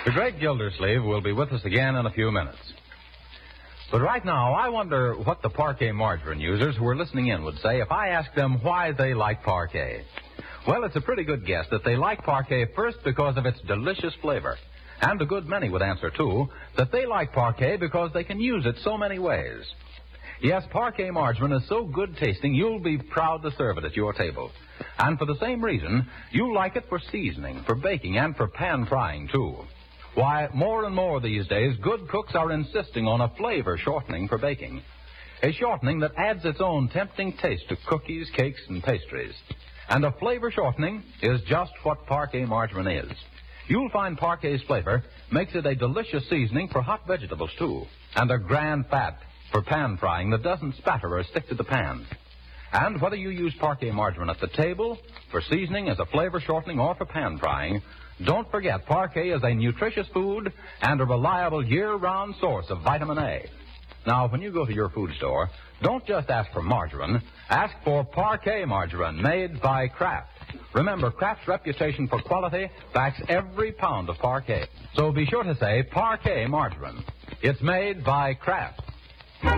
The great Gildersleeve will be with us again in a few minutes. But right now, I wonder what the Parquet margarine users who are listening in would say if I asked them why they like Parquet. Well, it's a pretty good guess that they like Parquet first because of its delicious flavor. And a good many would answer, too, that they like Parquet because they can use it so many ways. Yes, Parquet margarine is so good tasting, you'll be proud to serve it at your table. And for the same reason, you like it for seasoning, for baking, and for pan frying, too. Why, more and more these days, good cooks are insisting on a flavor shortening for baking. A shortening that adds its own tempting taste to cookies, cakes, and pastries. And a flavor shortening is just what Parquet margarine is. You'll find Parquet's flavor makes it a delicious seasoning for hot vegetables, too, and a grand fat for pan frying that doesn't spatter or stick to the pan. And whether you use Parquet margarine at the table, for seasoning, as a flavor shortening, or for pan frying, don't forget Parquet is a nutritious food and a reliable year-round source of vitamin A. Now, when you go to your food store, don't just ask for margarine. Ask for Parquet margarine made by Kraft. Remember, Kraft's reputation for quality backs every pound of Parquet. So be sure to say Parquet margarine. It's made by Kraft.